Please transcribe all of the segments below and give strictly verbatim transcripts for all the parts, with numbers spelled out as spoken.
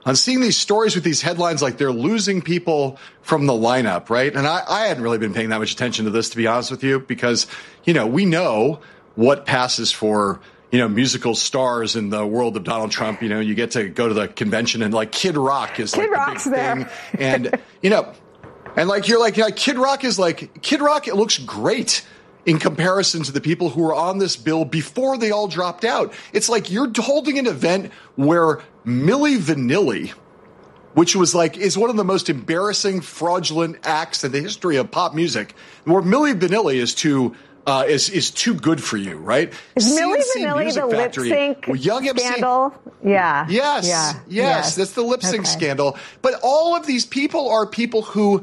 on seeing these stories with these headlines like they're losing people from the lineup, right? And I, I hadn't really been paying that much attention to this, to be honest with you, because, you know, we know what passes for, you know, musical stars in the world of Donald Trump. You know, you get to go to the convention and like Kid Rock is Kid like Rock's the big there. thing. And, you know, and like you're like, yeah, Kid Rock is like, Kid Rock, it looks great in comparison to the people who were on this bill before they all dropped out. It's like you're holding an event where Milli Vanilli, which was like, is one of the most embarrassing, fraudulent acts in the history of pop music, where Milli Vanilli is too, uh, is, is too good for you, right? Is Milli Vanilli the lip sync Young scandal? M C, yeah. Yes, yeah. yes, yes. That's the lip sync Okay. scandal. But all of these people are people who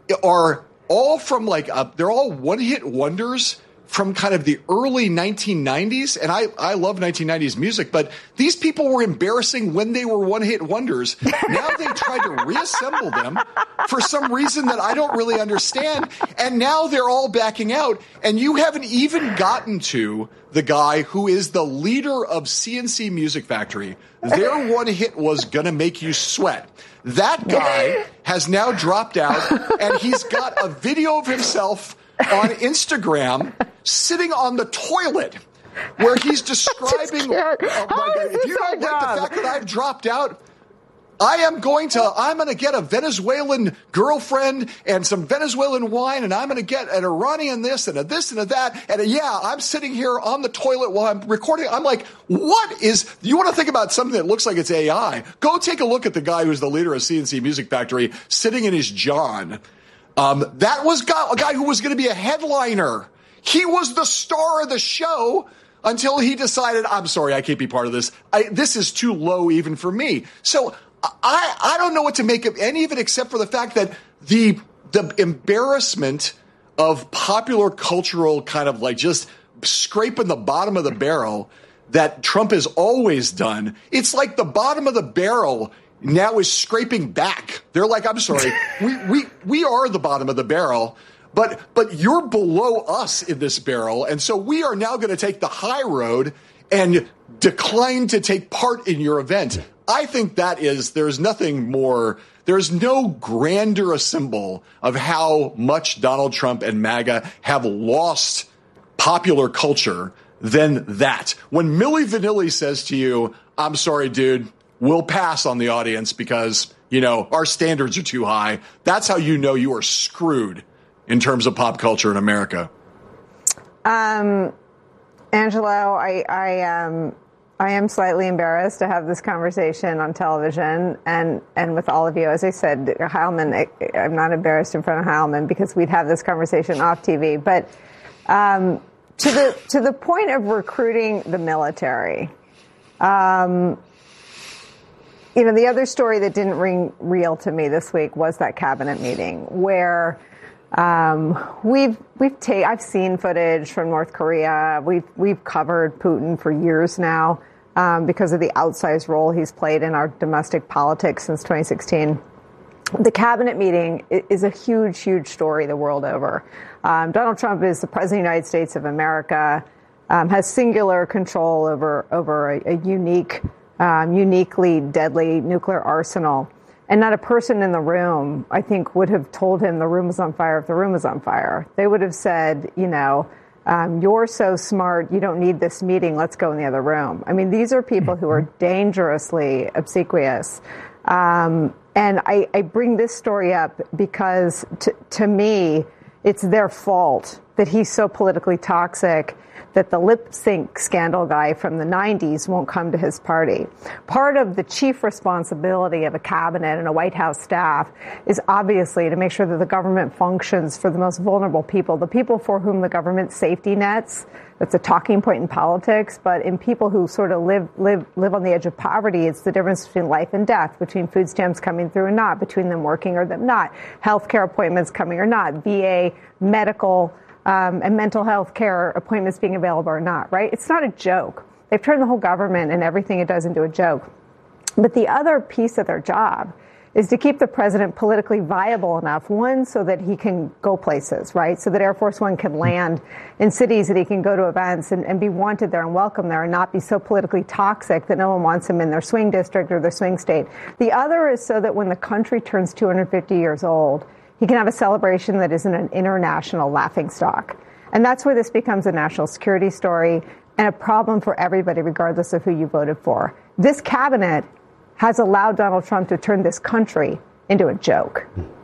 are all from like, uh, they're all one-hit wonders from kind of the early nineteen nineties. And I, I love nineteen nineties music, but these people were embarrassing when they were one-hit wonders. Now they tried to reassemble them for some reason that I don't really understand. And now they're all backing out. And you haven't even gotten to the guy who is the leader of C N C Music Factory. Their one hit was Gonna Make You Sweat. That guy has now dropped out, and he's got a video of himself on Instagram sitting on the toilet where he's describing, oh my God, if you don't like the fact that I've dropped out, I am going to, I'm going to get a Venezuelan girlfriend and some Venezuelan wine, and I'm going to get an Iranian this and a this and a that. And a, yeah, I'm sitting here on the toilet while I'm recording. I'm like, what is, you want to think about something that looks like it's A I? Go take a look at the guy who's the leader of C N C Music Factory sitting in his John. Um, that was a guy who was going to be a headliner. He was the star of the show until he decided, I'm sorry, I can't be part of this. I, this is too low even for me. So I, I don't know what to make of any of it except for the fact that the the embarrassment of popular cultural kind of like just scraping the bottom of the barrel that Trump has always done. It's like the bottom of the barrel now is scraping back. They're like, I'm sorry, we we we are the bottom of the barrel, but but you're below us in this barrel, and so we are now going to take the high road and decline to take part in your event. I think that is, there's nothing more, there's no grander a symbol of how much Donald Trump and MAGA have lost popular culture than that. When Milli Vanilli says to you, I'm sorry, dude, we'll pass on the audience because, you know, our standards are too high. That's how you know you are screwed in terms of pop culture in America. Um, Angelo, I, I, um, I am slightly embarrassed to have this conversation on television and, and with all of you. As I said, Heilman, I, I'm not embarrassed in front of Heilman because we'd have this conversation off T V. But um, to the to the point of recruiting the military, um, you know, the other story that didn't ring real to me this week was that cabinet meeting where um, we've we've ta- I've seen footage from North Korea. We've we've covered Putin for years now. Um, because of the outsized role he's played in our domestic politics since twenty sixteen. The cabinet meeting is a huge, huge story the world over. Um, Donald Trump is the president of the United States of America, um, has singular control over over a, a unique, um, uniquely deadly nuclear arsenal. And not a person in the room, I think, would have told him the room was on fire if the room was on fire. They would have said, you know, Um, you're so smart, you don't need this meeting, let's go in the other room. I mean, these are people who are dangerously obsequious. Um, and I, I bring this story up because, t- to me, it's their fault that he's so politically toxic that the lip sync scandal guy from the nineties won't come to his party. Part of the chief responsibility of a cabinet and a White House staff is obviously to make sure that the government functions for the most vulnerable people, the people for whom the government safety nets, that's a talking point in politics, but in people who sort of live live live on the edge of poverty, it's the difference between life and death, between food stamps coming through and not, between them working or them not, healthcare appointments coming or not, V A, medical, Um, and mental health care appointments being available or not, right? It's not a joke. They've turned the whole government and everything it does into a joke. But the other piece of their job is to keep the president politically viable enough, one, so that he can go places, right? So that Air Force One can land in cities, that he can go to events and, and be wanted there and welcome there and not be so politically toxic that no one wants him in their swing district or their swing state. The other is so that when the country turns two hundred fifty years old, he can have a celebration that isn't an international laughingstock. And that's where this becomes a national security story and a problem for everybody, regardless of who you voted for. This cabinet has allowed Donald Trump to turn this country into a joke.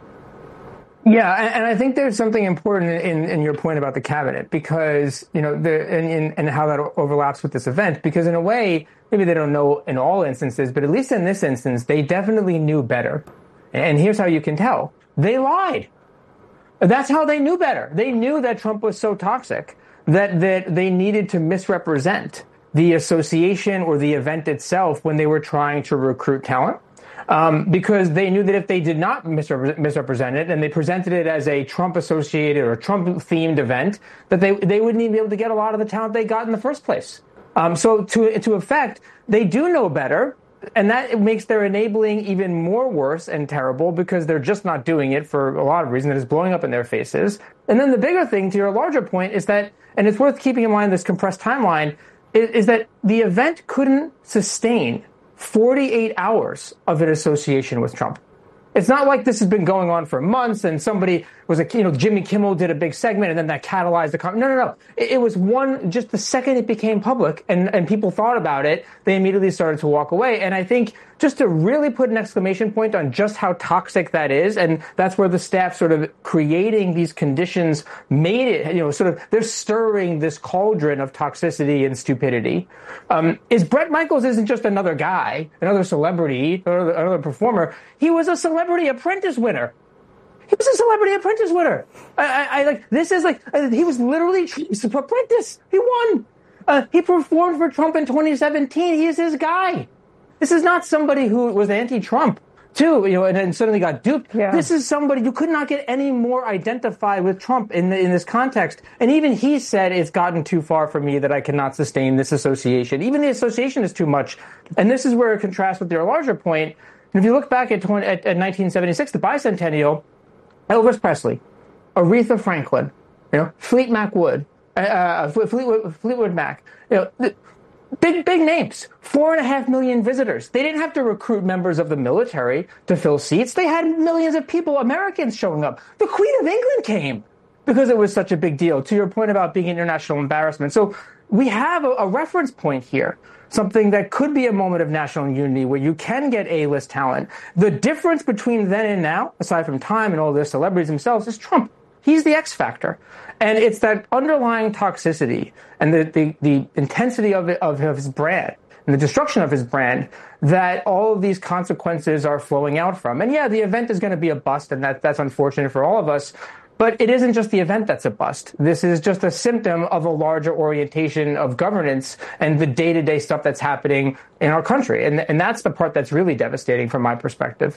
Yeah, and, and I think there's something important in, in your point about the cabinet, because, you know, the, and, and how that overlaps with this event, because in a way, maybe they don't know in all instances, but at least in this instance, they definitely knew better. And here's how you can tell. They lied. That's how they knew better. They knew that Trump was so toxic that, that they needed to misrepresent the association or the event itself when they were trying to recruit talent, um, because they knew that if they did not misrepre- misrepresent it and they presented it as a Trump-associated or Trump-themed event, that they they wouldn't even be able to get a lot of the talent they got in the first place. Um, so to to effect, they do know better, and that makes their enabling even more worse and terrible, because they're just not doing it for a lot of reasons that is blowing up in their faces. And then the bigger thing, to your larger point, is that, and it's worth keeping in mind this compressed timeline, is that the event couldn't sustain forty-eight hours of an association with Trump. It's not like this has been going on for months and somebody was a, you know, Jimmy Kimmel did a big segment and then that catalyzed the, con- no, no, no. It, it was one, just the second it became public and, and people thought about it, they immediately started to walk away. And I think just to really put an exclamation point on just how toxic that is, and that's where the staff sort of creating these conditions made it, you know, sort of, they're stirring this cauldron of toxicity and stupidity, um, is Bret Michaels isn't just another guy, another celebrity, another, another performer. He was a Celebrity Apprentice winner. He was a Celebrity Apprentice winner. I, I, I like, this is like, uh, he was literally Trump's apprentice. He won. Uh, he performed for Trump in twenty seventeen. He is his guy. This is not somebody who was anti-Trump, too, you know, and then suddenly got duped. Yeah. This is somebody you could not get any more identified with Trump in the, in this context. And even he said, it's gotten too far for me that I cannot sustain this association. Even the association is too much. And this is where it contrasts with your larger point. And if you look back at, twenty, at, at nineteen seventy-six, the bicentennial, Elvis Presley, Aretha Franklin, you know, Fleet Mac Wood, uh, Fleetwood, Fleetwood Mac, you know, the, big, big names, four and a half million visitors. They didn't have to recruit members of the military to fill seats. They had millions of people, Americans showing up. The Queen of England came because it was such a big deal, to your point about being international embarrassment. So we have a, a reference point here, something that could be a moment of national unity where you can get A-list talent. The difference between then and now, aside from time and all the celebrities themselves, is Trump. He's the X factor. And it's that underlying toxicity and the, the, the intensity of, it, of his brand and the destruction of his brand that all of these consequences are flowing out from. And yeah, the event is going to be a bust, and that, that's unfortunate for all of us. But it isn't just the event that's a bust. This is just a symptom of a larger orientation of governance and the day-to-day stuff that's happening in our country. And, and that's the part that's really devastating from my perspective.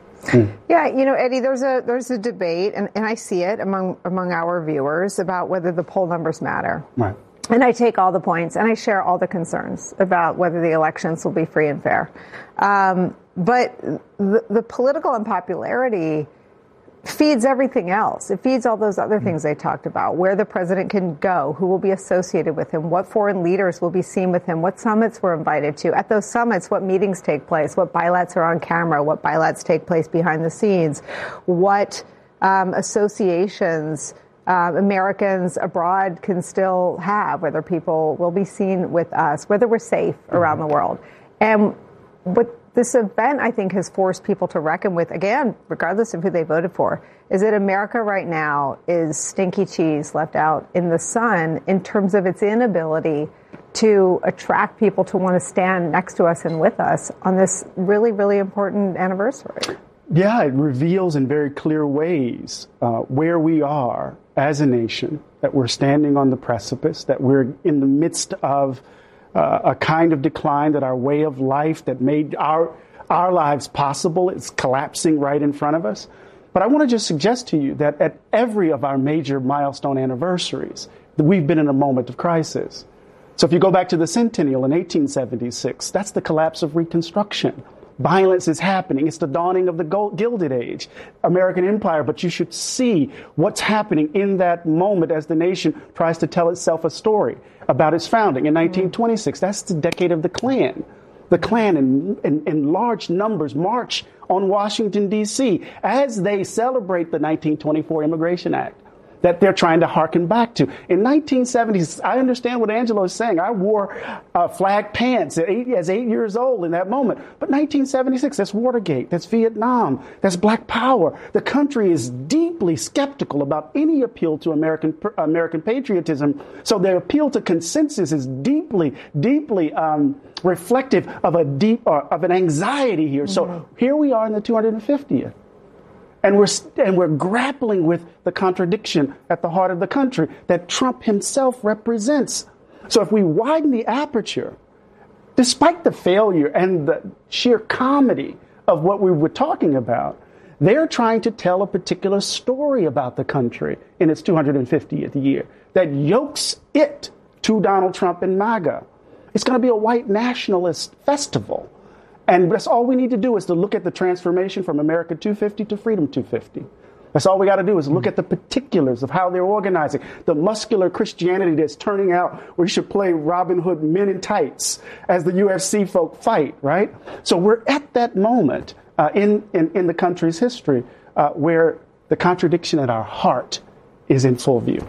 Yeah, you know, Eddie, there's a there's a debate, and, and I see it among among our viewers about whether the poll numbers matter. Right. And I take all the points, and I share all the concerns about whether the elections will be free and fair. Um, but the, the political unpopularity feeds everything else. It feeds all those other things I talked about, where the president can go, who will be associated with him, what foreign leaders will be seen with him, what summits we're invited to. At those summits, what meetings take place, what bilats are on camera, what bilats take place behind the scenes, what um, associations uh, Americans abroad can still have, whether people will be seen with us, whether we're safe around the world. And what this event, I think, has forced people to reckon with, again, regardless of who they voted for, is that America right now is stinky cheese left out in the sun in terms of its inability to attract people to want to stand next to us and with us on this really, really important anniversary. Yeah, it reveals in very clear ways uh, where we are as a nation, that we're standing on the precipice, that we're in the midst of Uh, a kind of decline, that our way of life that made our our lives possible is collapsing right in front of us. But I want to just suggest to you that at every of our major milestone anniversaries, that we've been in a moment of crisis. So if you go back to the centennial in eighteen seventy-six, that's the collapse of Reconstruction. Violence is happening. It's the dawning of the Gilded Age, American Empire. But you should see what's happening in that moment as the nation tries to tell itself a story about its founding in nineteen twenty-six. That's the decade of the Klan. The Klan in, in, in large numbers march on Washington, D C as they celebrate the nineteen twenty-four Immigration Act that they're trying to harken back to. In nineteen seventies, I understand what Angelo is saying. I wore uh, flag pants at eight, as eight years old in that moment. But nineteen seventy-six, that's Watergate, that's Vietnam, that's Black Power. The country is deeply skeptical about any appeal to American American patriotism. So their appeal to consensus is deeply, deeply um, reflective of a deep, uh, of an anxiety here. Mm-hmm. So here we are in the two hundred fiftieth. And we're, and we're grappling with the contradiction at the heart of the country that Trump himself represents. So if we widen the aperture, despite the failure and the sheer comedy of what we were talking about, they're trying to tell a particular story about the country in its two hundred fiftieth year that yokes it to Donald Trump and MAGA. It's going to be a white nationalist festival. And that's all we need to do is to look at the transformation from America two fifty to Freedom two fifty. That's all we got to do is look at the particulars of how they're organizing, the muscular Christianity that's turning out where you should play Robin Hood men in tights as the U F C folk fight, right? So we're at that moment uh, in, in, in the country's history uh, where the contradiction at our heart is in full view.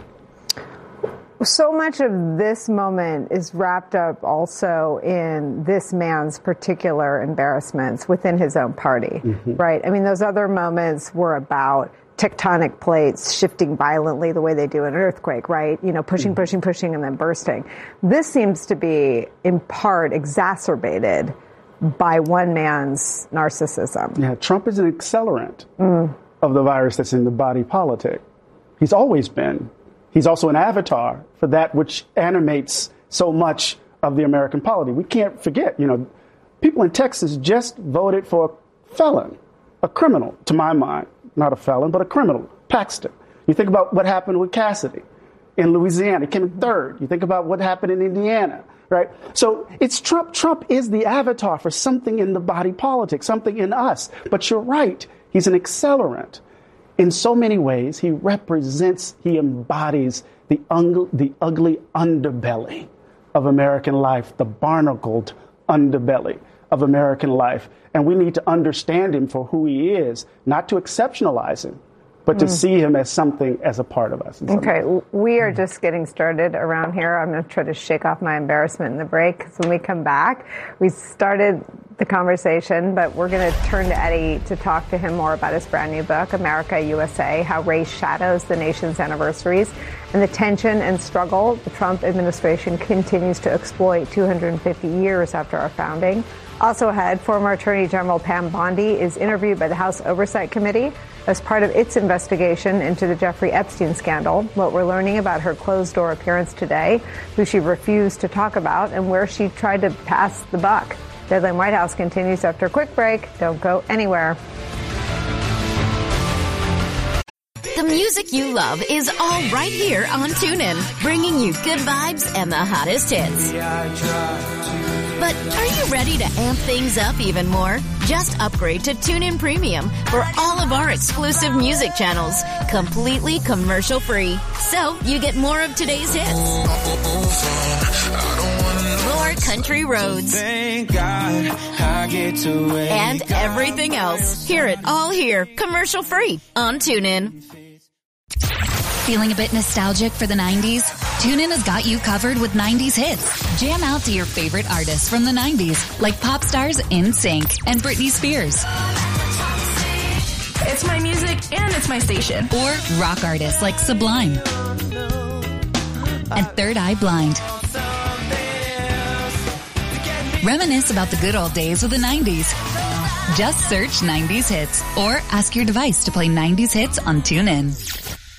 So much of this moment is wrapped up also in this man's particular embarrassments within his own party, mm-hmm. right? I mean, those other moments were about tectonic plates shifting violently the way they do in an earthquake, right? You know, pushing, mm-hmm. pushing, pushing, and then bursting. This seems to be, in part, exacerbated by one man's narcissism. Yeah, Trump is an accelerant mm. of the virus that's in the body politic. He's always been. He's also an avatar for that which animates so much of the American polity. We can't forget, you know, people in Texas just voted for a felon, a criminal, to my mind, not a felon, but a criminal, Paxton. You think about what happened with Cassidy in Louisiana, he came in third. You think about what happened in Indiana, right? So it's Trump. Trump is the avatar for something in the body politic, something in us. But you're right, he's an accelerant. In so many ways, he represents, he embodies the, un- the ugly underbelly of American life, the barnacled underbelly of American life. And we need to understand him for who he is, not to exceptionalize him, but to mm. see him as something, as a part of us. Okay, we are just getting started around here. I'm going to try to shake off my embarrassment in the break. So when we come back, we started the conversation, but we're going to turn to Eddie to talk to him more about his brand new book, America, U S A, How Race Shadows the Nation's Anniversaries, and the tension and struggle the Trump administration continues to exploit two hundred fifty years after our founding. Also ahead, former Attorney General Pam Bondi is interviewed by the House Oversight Committee as part of its investigation into the Jeffrey Epstein scandal. What we're learning about her closed-door appearance today, who she refused to talk about, and where she tried to pass the buck. Deadline White House continues after a quick break. Don't go anywhere. The music you love is all right here on TuneIn, bringing you good vibes and the hottest hits. But are you ready to amp things up even more? Just upgrade to TuneIn Premium for all of our exclusive music channels, completely commercial-free. So you get more of today's hits, more country roads, Thank God I get to and everything else. Hear it all here, commercial-free on TuneIn. Feeling a bit nostalgic for the nineties? TuneIn has got you covered with nineties hits. Jam out to your favorite artists from the nineties, like pop stars NSYNC and Britney Spears. It's my music and it's my station. Or rock artists like Sublime and Third Eye Blind. Reminisce about the good old days of the nineties. Just search nineties hits or ask your device to play nineties hits on TuneIn.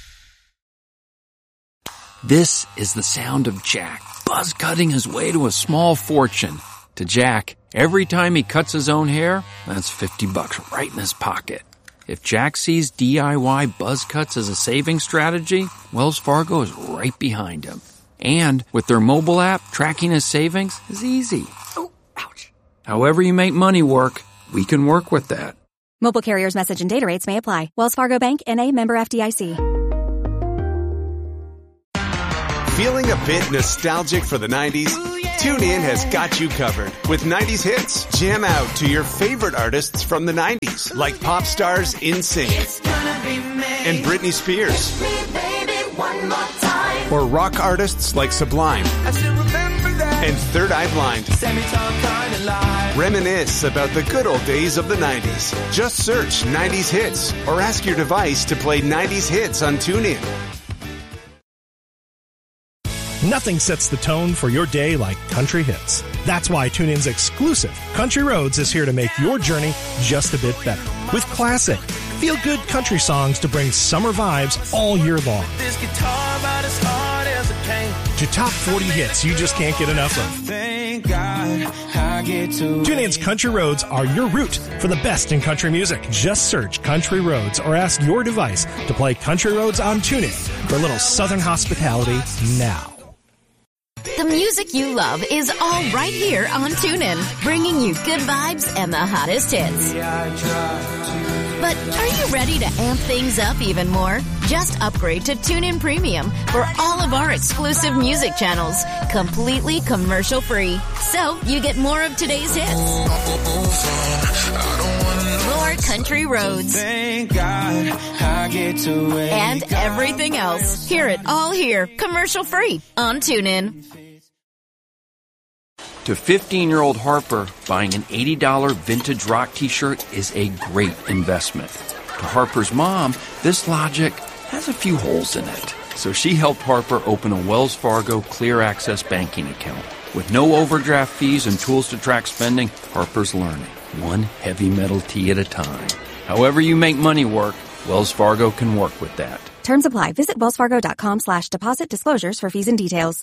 This is the sound of Jack, buzz cutting his way to a small fortune. To Jack, every time he cuts his own hair, that's fifty bucks right in his pocket. If Jack sees D I Y buzz cuts as a saving strategy, Wells Fargo is right behind him. And with their mobile app, tracking his savings is easy. Oh, ouch. However you make money work, we can work with that. Mobile carriers' message and data rates may apply. Wells Fargo Bank, N A, member F D I C. Feeling a bit nostalgic for the nineties? TuneIn has got you covered with nineties hits. Jam out to your favorite artists from the nineties, like pop stars In Sync and Britney Spears, or rock artists like Sublime and Third Eye Blind. Reminisce about the good old days of the nineties. Just search nineties hits or ask your device to play nineties hits on TuneIn. Nothing sets the tone for your day like country hits. That's why TuneIn's exclusive Country Roads is here to make your journey just a bit better. With classic, feel-good country songs to bring summer vibes all year long. This guitar about as hard as it came. To top forty hits you just can't get enough of. Thank God I get to TuneIn's Country Roads are your route for the best in country music. Just search Country Roads or ask your device to play Country Roads on TuneIn for a little southern hospitality now. The music you love is all right here on TuneIn, bringing you good vibes and the hottest hits. But are you ready to amp things up even more? Just upgrade to TuneIn Premium for all of our exclusive music channels, completely commercial free. So you get more of today's hits. More country roads. Thank God I get to wake and everything else. Hear it all here, commercial free on TuneIn. To fifteen-year-old Harper, buying an eighty dollars vintage rock t-shirt is a great investment. To Harper's mom, this logic has a few holes in it. So she helped Harper open a Wells Fargo Clear Access banking account. With no overdraft fees and tools to track spending, Harper's learning, one heavy metal tea at a time. However you make money work, Wells Fargo can work with that. Terms apply. Visit wellsfargo.com slash deposit disclosures for fees and details.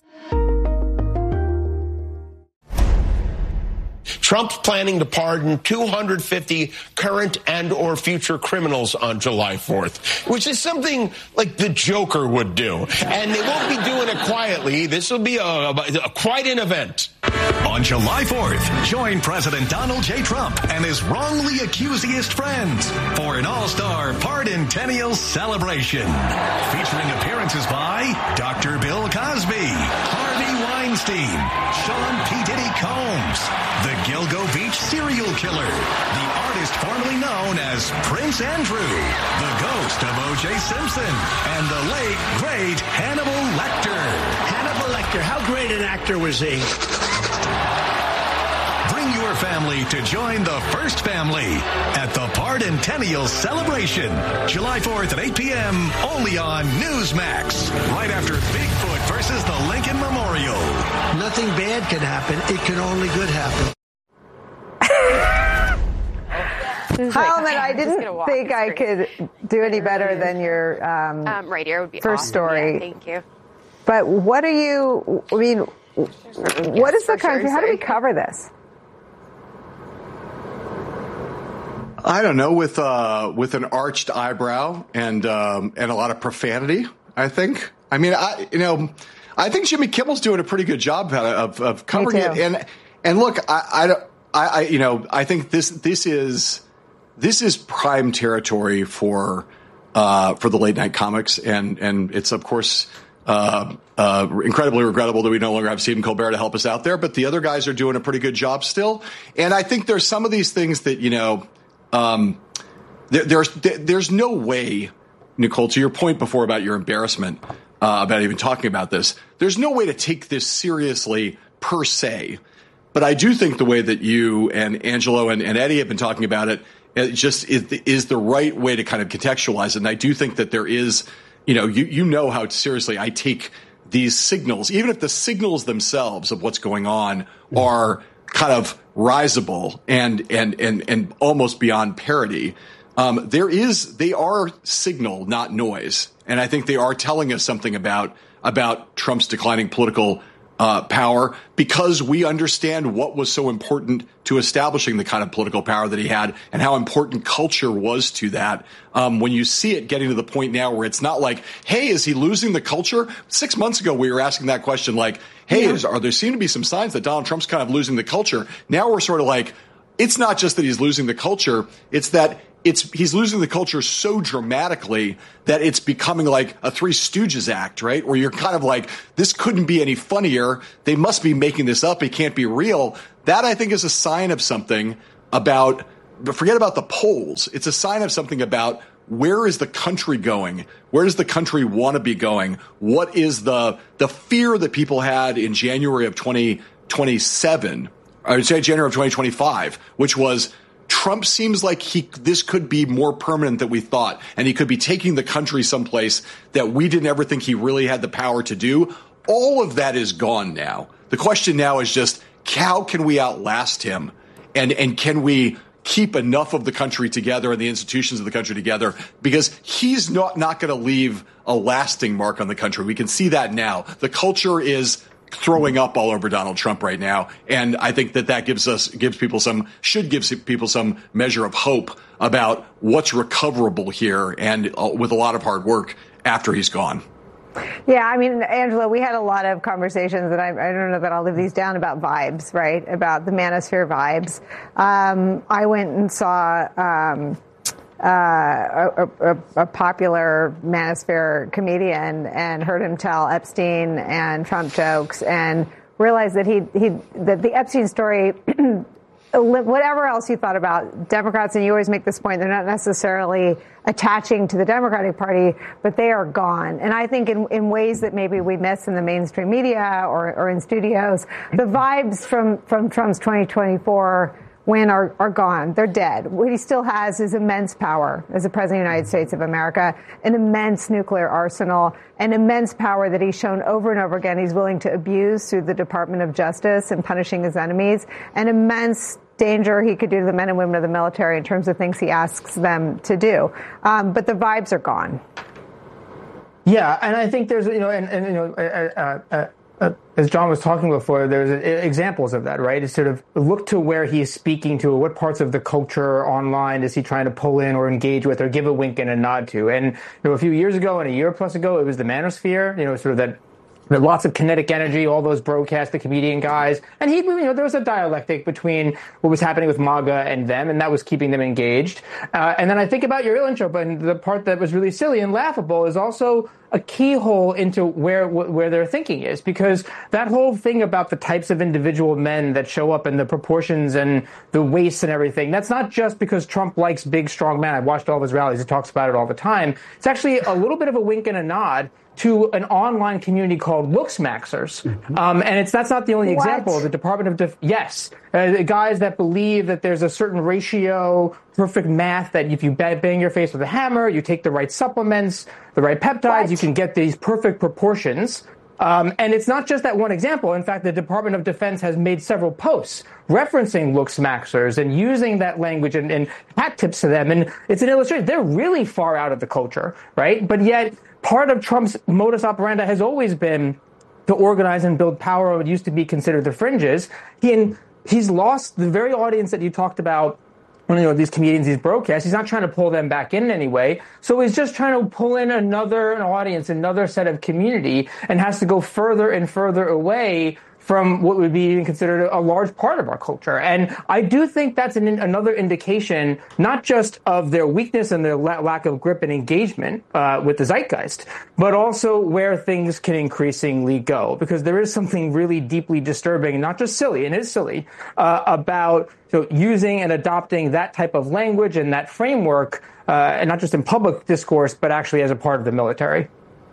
Trump's planning to pardon two hundred fifty current and or future criminals on July fourth, which is something like the Joker would do. And they won't be doing it quietly. This will be a, a, a quite an event. On July fourth, join President Donald J. Trump and his wrongly accusedest friends for an all-star Pardontennial celebration. Featuring appearances by Doctor Bill Cosby, Harvey Weinstein, Sean P. Diddy Combs, the Gilgo Beach serial killer, the artist formerly known as Prince Andrew, the ghost of O J. Simpson, and the late, great Hannibal Lecter. Hannibal Lecter, how great an actor was he? Bring your family to join the First Family at the Pardontennial Celebration, July fourth at eight p.m. only on Newsmax, right after Bigfoot versus the Lincoln Memorial. Nothing bad can happen. It can only good happen. Heilman, I didn't think I could do any better than your um, um, right here would be first awesome. story. Yeah, thank you. But what are you, I mean, what is the country, how do we cover this? I don't know, with uh, with an arched eyebrow and um, and a lot of profanity, I think. I mean, I you know, I think Jimmy Kimmel's doing a pretty good job of of covering it. And and look, I I, I you know, I think this this is this is prime territory for uh, for the late night comics, and and it's of course uh, uh, incredibly regrettable that we no longer have Stephen Colbert to help us out there. But the other guys are doing a pretty good job still. And I think there's some of these things that you know. Um, there, there's there's no way, Nicole, to your point before about your embarrassment uh, about even talking about this, there's no way to take this seriously per se. But I do think the way that you and Angelo and, and Eddie have been talking about it, it just is, is the right way to kind of contextualize it. And I do think that there is, you know, you, you know how seriously I take these signals, even if the signals themselves of what's going on are kind of risible and and and and almost beyond parody. Um, there is they are signal, not noise, and I think they are telling us something about about Trump's declining political uh, power, because we understand what was so important to establishing the kind of political power that he had and how important culture was to that. Um, when you see it getting to the point now where it's not like, hey, is he losing the culture? Six months ago, we were asking that question like, hey, yeah. is, are there seem to be some signs that Donald Trump's kind of losing the culture? Now we're sort of like, it's not just that he's losing the culture. It's that it's he's losing the culture so dramatically that it's becoming like a Three Stooges act, right? Where you're kind of like, this couldn't be any funnier. They must be making this up. It can't be real. That, I think, is a sign of something about, forget about the polls. It's a sign of something about where is the country going? Where does the country want to be going? What is the the fear that people had in January of twenty twenty-seven, or January of twenty twenty-five, which was Trump seems like he this could be more permanent than we thought, and he could be taking the country someplace that we didn't ever think he really had the power to do. All of that is gone now. The question now is just, how can we outlast him? And and can we keep enough of the country together and the institutions of the country together, because he's not, not going to leave a lasting mark on the country. We can see that now. The culture is throwing up all over Donald Trump right now. And I think that that gives us, gives people some, should give people some measure of hope about what's recoverable here, and uh, with a lot of hard work after he's gone. Yeah, I mean, Angela, we had a lot of conversations, and I, I don't know that I'll live these down, about vibes, right? About the manosphere vibes. Um, I went and saw um, uh, a, a, a popular manosphere comedian and heard him tell Epstein and Trump jokes, and realized that he he that the Epstein story. Whatever else you thought about Democrats, and you always make this point, they're not necessarily attaching to the Democratic Party, but they are gone. And I think in, in ways that maybe we miss in the mainstream media or, or in studios, the vibes from, from Trump's twenty twenty-four win are, are gone. They're dead. What he still has is immense power as the President of the United States of America, an immense nuclear arsenal, an immense power that he's shown over and over again he's willing to abuse through the Department of Justice and punishing his enemies, an immense danger he could do to the men and women of the military in terms of things he asks them to do. Um, but the vibes are gone. Yeah, and I think there's, you know, and, and you know, uh, uh, uh, as John was talking before, there's examples of that, right? It's sort of look to where he's speaking to, what parts of the culture online is he trying to pull in or engage with or give a wink and a nod to. And, you know, a few years ago and a year plus ago, it was the manosphere, you know, sort of that lots of kinetic energy, all those broadcast, the comedian guys. And he, you know, there was a dialectic between what was happening with MAGA and them, and that was keeping them engaged. Uh, and then I think about your intro, and the part that was really silly and laughable is also a keyhole into where where their thinking is, because that whole thing about the types of individual men that show up and the proportions and the waists and everything, that's not just because Trump likes big, strong men. I've watched all of his rallies. He talks about it all the time. It's actually a little bit of a wink and a nod to an online community called Looksmaxers. Mm-hmm. Um, and it's that's not the only what? example. The Department of Def- yes, uh, guys that believe that there's a certain ratio, perfect math, that if you bang your face with a hammer, you take the right supplements, the right peptides, what? you can get these perfect proportions. Um, and it's not just that one example. In fact, the Department of Defense has made several posts referencing Looksmaxers and using that language and, and hat tips to them. And it's an illustration. They're really far out of the culture, right? But yet, part of Trump's modus operandi has always been to organize and build power on what used to be considered the fringes. He, he's lost the very audience that you talked about, you know, these comedians, these broadcasts. He's not trying to pull them back in in any way. So he's just trying to pull in another an audience, another set of community, and has to go further and further away from what would be considered a large part of our culture. And I do think that's an, another indication, not just of their weakness and their la- lack of grip and engagement uh, with the zeitgeist, but also where things can increasingly go. Because there is something really deeply disturbing, not just silly, and it is silly, uh, about you know, using and adopting that type of language and that framework, uh, and not just in public discourse, but actually as a part of the military.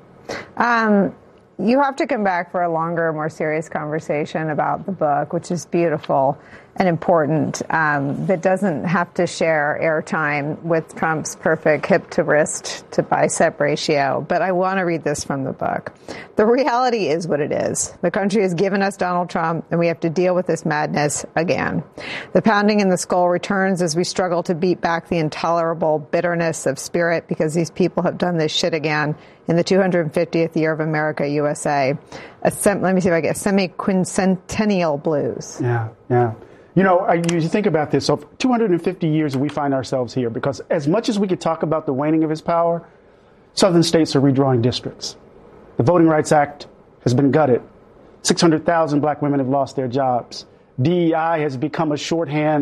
Um. You have to come back for a longer, more serious conversation about the book, which is beautiful and important, um, that doesn't have to share airtime with Trump's perfect hip to wrist to bicep ratio. But I want to read this from the book. The reality is what it is. The country has given us Donald Trump, and we have to deal with this madness again. The pounding in the skull returns as we struggle to beat back the intolerable bitterness of spirit, because these people have done this shit again in the two hundred fiftieth year of America, U S A. A sem- let me see if I get semi-quincentennial blues. Yeah, yeah. You know, I, you think about this. So two hundred fifty years we find ourselves here, because as much as we could talk about the waning of his power, southern states are redrawing districts. The Voting Rights Act has been gutted. six hundred thousand black women have lost their jobs. D E I has become a shorthand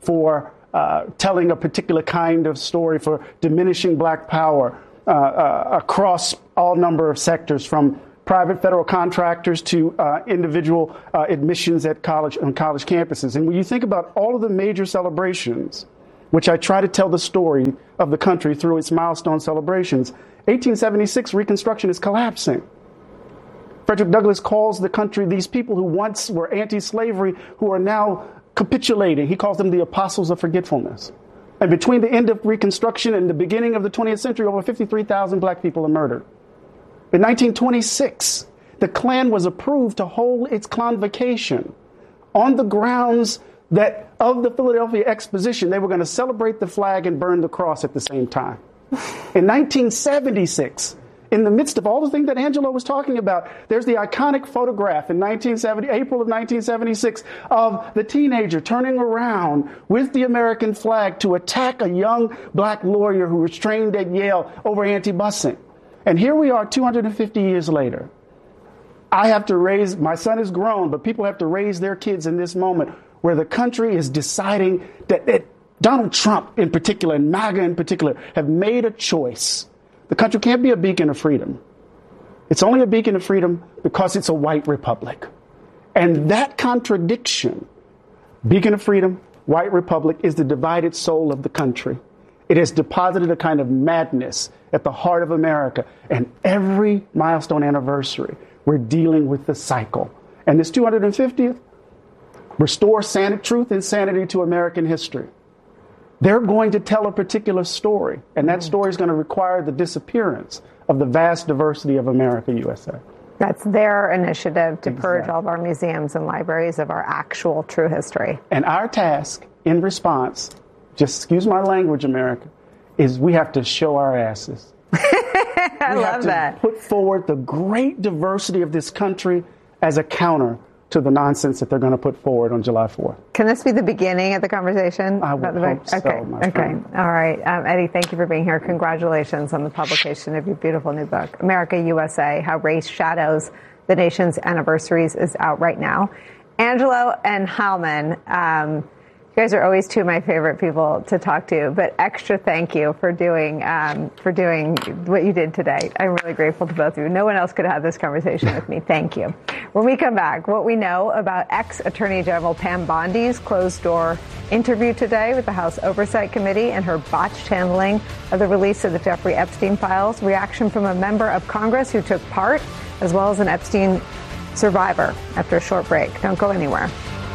for uh, telling a particular kind of story, for diminishing black power uh, uh, across all number of sectors, from private federal contractors to uh, individual uh, admissions at college on college campuses. And when you think about all of the major celebrations, which I try to tell the story of the country through its milestone celebrations, eighteen seventy-six, Reconstruction is collapsing. Frederick Douglass calls the country these people who once were anti-slavery, who are now capitulating. He calls them the apostles of forgetfulness. And between the end of Reconstruction and the beginning of the twentieth century, over fifty-three thousand black people are murdered. In nineteen twenty-six, the Klan was approved to hold its convocation on the grounds that of the Philadelphia Exposition, they were going to celebrate the flag and burn the cross at the same time. In nineteen seventy-six, in the midst of all the things that Angelo was talking about, there's the iconic photograph in nineteen seventy, April of nineteen seventy-six, of the teenager turning around with the American flag to attack a young black lawyer who was trained at Yale over anti-busing. And here we are two hundred fifty years later. I have to raise, my son is grown, but people have to raise their kids in this moment where the country is deciding that, that Donald Trump in particular, and MAGA in particular, have made a choice. The country can't be a beacon of freedom. It's only a beacon of freedom because it's a white republic. And that contradiction, beacon of freedom, white republic, is the divided soul of the country. It has deposited a kind of madness at the heart of America. And every milestone anniversary, we're dealing with the cycle. And this two hundred fiftieth, restore san- truth and sanity to American history. They're going to tell a particular story, and that story is going to require the disappearance of the vast diversity of America, U S A. That's their initiative to Exactly. purge all of our museums and libraries of our actual true history. And our task in response, just excuse my language, America, is we have to show our asses. I we love have to that. put forward the great diversity of this country as a counter to the nonsense that they're going to put forward on July fourth. Can this be the beginning of the conversation? I would the hope so, Okay, my okay. friend. All right. Um, Eddie, thank you for being here. Congratulations on the publication of your beautiful new book, America, U S A, How Race Shadows the Nation's Anniversaries, is out right now. Angelo and Howman, um, you guys are always two of my favorite people to talk to, but extra thank you for doing um, for doing what you did today. I'm really grateful to both of you. No one else could have this conversation with me. Thank you. When we come back, what we know about ex-Attorney General Pam Bondi's closed-door interview today with the House Oversight Committee and her botched handling of the release of the Jeffrey Epstein files, reaction from a member of Congress who took part, as well as an Epstein survivor, after a short break. Don't go anywhere.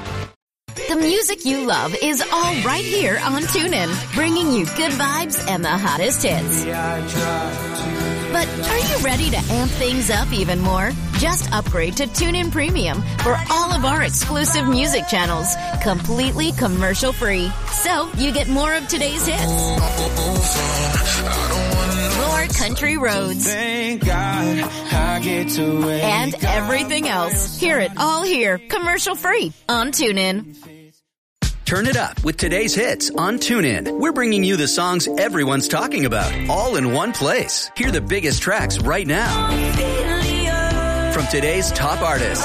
The music you love is all right here on TuneIn, bringing you good vibes and the hottest hits. But are you ready to amp things up even more? Just upgrade to TuneIn Premium for all of our exclusive music channels, completely commercial-free. So you get more of today's hits, more country roads, Thank God I get to wake and everything else. Hear it all here, commercial-free on TuneIn. Turn it up with today's hits on TuneIn. We're bringing you the songs everyone's talking about, all in one place. Hear the biggest tracks right now from today's top artists.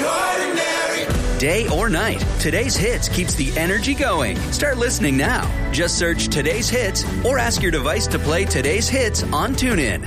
Day or night, today's hits keeps the energy going. Start listening now. Just search today's hits or ask your device to play today's hits on TuneIn.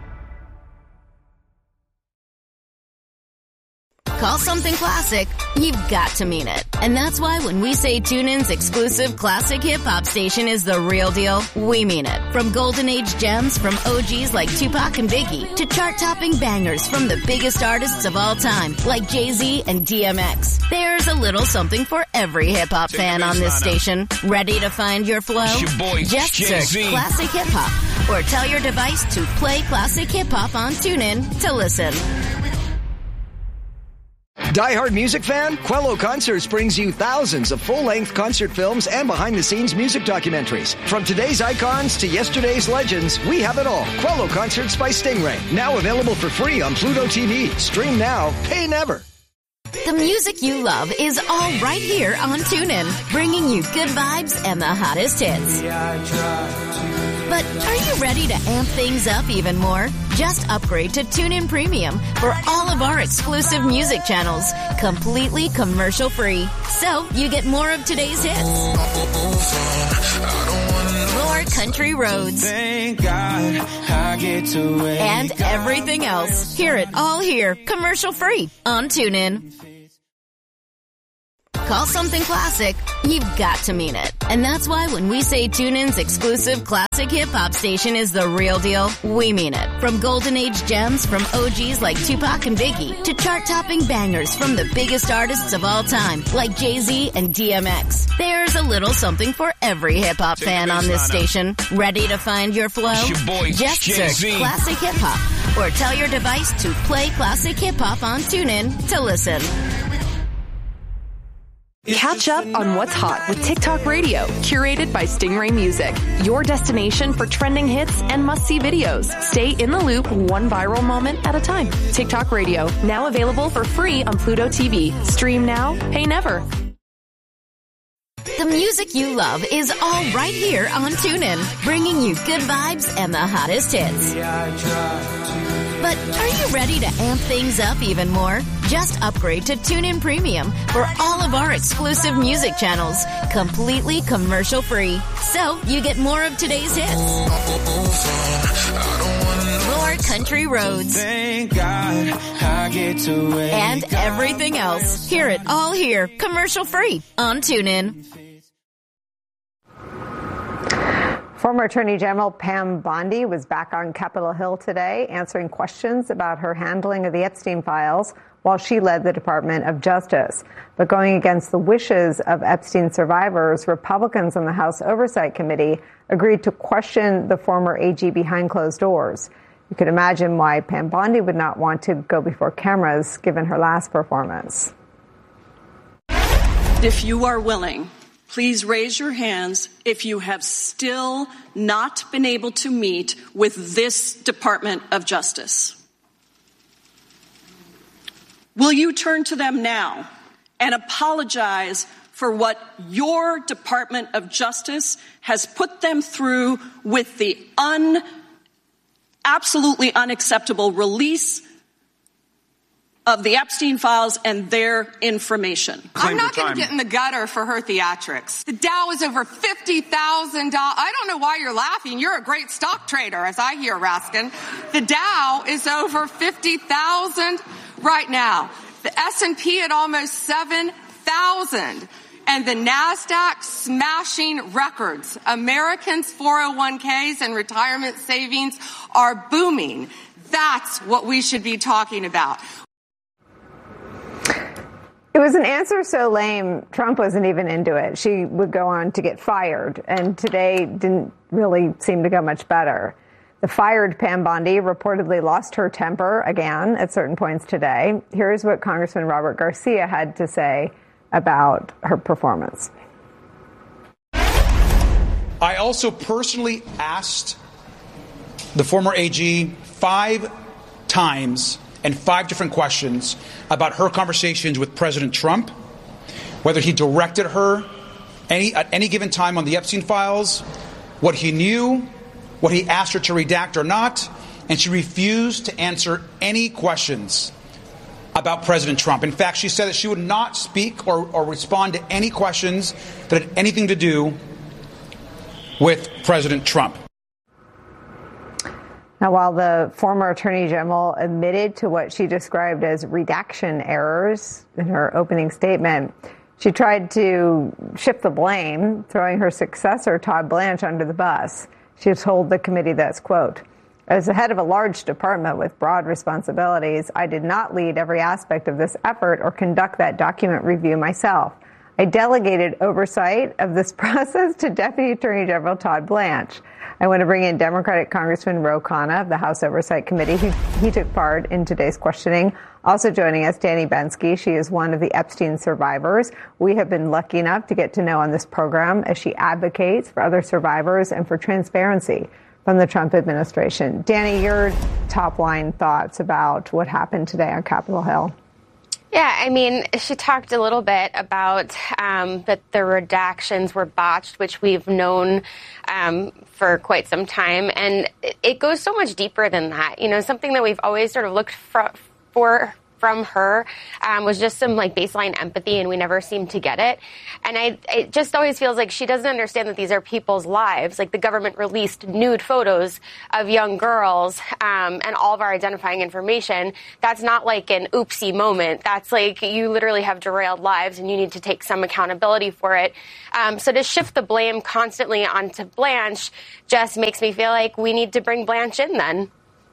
Call something classic, you've got to mean it. And that's why when we say TuneIn's exclusive classic hip-hop station is the real deal, we mean it. From golden age gems from O Gs like Tupac and Biggie to chart-topping bangers from the biggest artists of all time like Jay-Z and D M X. There's a little something for every hip-hop fan on this station. Ready to find your flow? your boy, Just search Jay-Z. Classic Hip-Hop or tell your device to play Classic Hip-Hop on TuneIn to listen. Die-hard music fan? Quello Concerts brings you thousands of full-length concert films and behind-the-scenes music documentaries. From today's icons to yesterday's legends, we have it all. Quello Concerts by Stingray. Now available for free on Pluto T V. Stream now, pay never. The music you love is all right here on TuneIn, bringing you good vibes and the hottest hits. But But are you ready to amp things up even more? Just upgrade to TuneIn Premium for all of our exclusive music channels, completely commercial-free. So you get more of today's hits, more country roads, Thank God I get to wake and everything else. Hear it all here, commercial-free on TuneIn. Call something classic, you've got to mean it. And that's why when we say TuneIn's exclusive classic hip-hop station is the real deal, we mean it. From golden age gems from O Gs like Tupac and Biggie to chart-topping bangers from the biggest artists of all time like Jay-Z and D M X. There's a little something for every hip-hop fan on this station. Ready to find your flow? Your boy, Just Jay-Z. search Classic Hip-Hop or tell your device to play Classic Hip-Hop on TuneIn to listen. Catch up on what's hot with TikTok Radio, curated by Stingray Music. Your destination for trending hits and must-see videos. Stay in the loop one viral moment at a time. TikTok Radio, now available for free on Pluto T V. Stream now, pay never. The music you love is all right here on TuneIn, bringing you good vibes and the hottest hits. But are you ready to amp things up even more? Just upgrade to TuneIn Premium for all of our exclusive music channels, completely commercial-free. So you get more of today's hits, more country roads, Thank God I get to wake and everything else. Hear it all here, commercial-free on TuneIn. Former Attorney General Pam Bondi was back on Capitol Hill today answering questions about her handling of the Epstein files while she led the Department of Justice. But going against the wishes of Epstein survivors, Republicans on the House Oversight Committee agreed to question the former A G behind closed doors. You could imagine why Pam Bondi would not want to go before cameras given her last performance. If you are willing, please raise your hands if you have still not been able to meet with this Department of Justice. Will you turn to them now and apologize for what your Department of Justice has put them through with the un, absolutely unacceptable release of the Epstein files and their information? I'm not going to get in the gutter for her theatrics. The Dow is over fifty thousand dollars. I don't know why you're laughing. You're a great stock trader, as I hear, Raskin. The Dow is over fifty thousand dollars right now. The S and P at almost seven thousand. And the NASDAQ smashing records. Americans' four oh one k's and retirement savings are booming. That's what we should be talking about. It was an answer so lame, Trump wasn't even into it. She would go on to get fired, and today didn't really seem to go much better. The fired Pam Bondi reportedly lost her temper again at certain points today. Here's what Congressman Robert Garcia had to say about her performance. I also personally asked the former A G five times and five different questions about her conversations with President Trump, whether he directed her any, at any given time on the Epstein files, what he knew, what he asked her to redact or not, and she refused to answer any questions about President Trump. In fact, she said that she would not speak or, or respond to any questions that had anything to do with President Trump. Now, while the former Attorney General admitted to what she described as redaction errors in her opening statement, she tried to shift the blame, throwing her successor, Todd Blanche, under the bus. She told the committee this, quote, "As the head of a large department with broad responsibilities, I did not lead every aspect of this effort or conduct that document review myself. I delegated oversight of this process to Deputy Attorney General Todd Blanche. I want to bring in Democratic Congressman Ro Khanna of the House Oversight Committee. He, he took part in today's questioning. Also joining us, Danny Bensky. She is one of the Epstein survivors. We have been lucky enough to get to know on this program as she advocates for other survivors and for transparency from the Trump administration. Danny, your top line thoughts about what happened today on Capitol Hill? Yeah, I mean, she talked a little bit about um, that the redactions were botched, which we've known um, for quite some time. And it goes so much deeper than that. You know, something that we've always sort of looked for, for from her um, was just some like baseline empathy, and we never seem to get it. And I, it just always feels like she doesn't understand that these are people's lives. Like the government released nude photos of young girls um, and all of our identifying information. That's not like an oopsie moment. That's like you literally have derailed lives, and you need to take some accountability for it. Um, so to shift the blame constantly onto Blanche just makes me feel like we need to bring Blanche in then.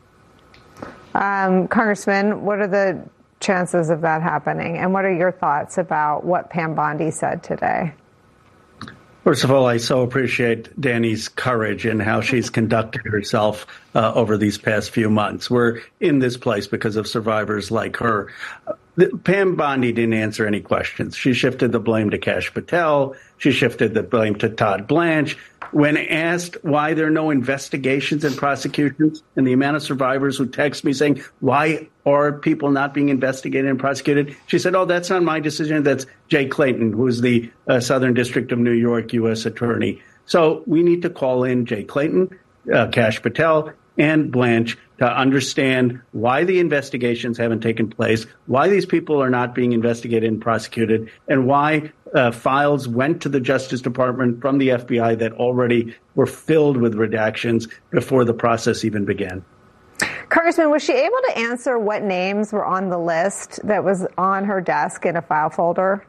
Um, Congressman, what are the chances of that happening? And what are your thoughts about what Pam Bondi said today? First of all, I so appreciate Danny's courage and how she's conducted herself uh, over these past few months. We're in this place because of survivors like her. Uh, Pam Bondi didn't answer any questions. She shifted the blame to Kash Patel. She shifted the blame to Todd Blanche. When asked why there are no investigations and prosecutions, and the amount of survivors who text me saying, why are people not being investigated and prosecuted? She said, oh, that's not my decision. That's Jay Clayton, who's the uh, Southern District of New York U S Attorney. So we need to call in Jay Clayton, uh, Kash Patel, and Blanche to understand why the investigations haven't taken place, why these people are not being investigated and prosecuted, and why uh, files went to the Justice Department from the F B I that already were filled with redactions before the process even began. Congressman, was she able to answer what names were on the list that was on her desk in a file folder?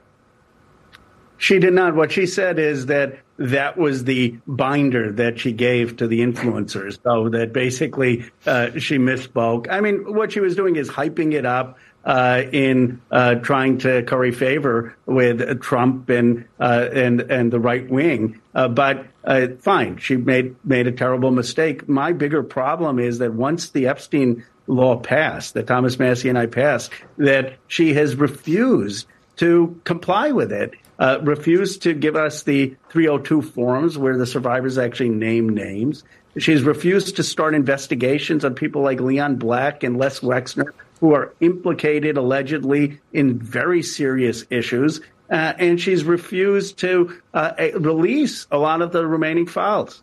She did not. What she said is that that was the binder that she gave to the influencers, so that basically uh, she misspoke. I mean, what she was doing is hyping it up uh, in uh, trying to curry favor with Trump and uh, and and the right wing. Uh, but uh, fine, she made made a terrible mistake. My bigger problem is that once the Epstein law passed, that Thomas Massie and I passed, that she has refused to comply with it. Uh, refused to give us the three oh two forms where the survivors actually name names. She's refused to start investigations on people like Leon Black and Les Wexner, who are implicated allegedly in very serious issues. Uh, and she's refused to uh, release a lot of the remaining files.